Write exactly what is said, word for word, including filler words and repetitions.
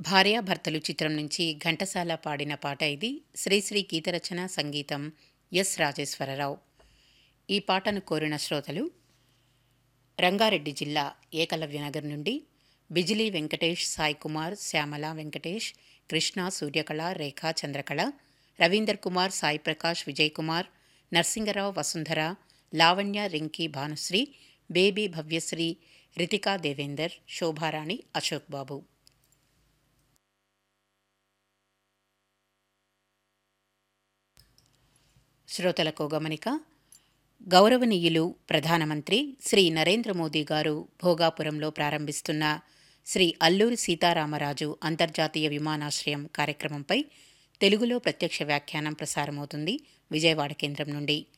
భార్యాభర్తలు చిత్రం నుంచి ఘంటసాల పాడిన పాట ఇది. శ్రీశ్రీ గీతరచన, సంగీతం ఎస్ రాజేశ్వరరావు. ఈ పాటను కోరిన శ్రోతలు రంగారెడ్డి జిల్లా ఏకలవ్యనగర్ నుండి బిజిలీ వెంకటేష్, సాయి కుమార్, శ్యామల వెంకటేష్, కృష్ణ, సూర్యకళ, రేఖ, చంద్రకళ, రవీందర్ కుమార్, సాయి ప్రకాష్, విజయ్ కుమార్, నర్సింగరావు, వసుంధర, లావణ్య, రింకీ, భానుశ్రీ, బేబీ, భవ్యశ్రీ, రితికా, దేవేందర్, శోభారాణి, అశోక్ బాబు. శ్రోతలకు గమనిక. గౌరవనీయులు ప్రధానమంత్రి శ్రీ నరేంద్ర మోదీ గారు భోగాపురంలో ప్రారంభిస్తున్న శ్రీ అల్లూరి సీతారామరాజు అంతర్జాతీయ విమానాశ్రయం కార్యక్రమంపై తెలుగులో ప్రత్యక్ష వ్యాఖ్యానం ప్రసారమవుతుంది విజయవాడ కేంద్రం నుండి.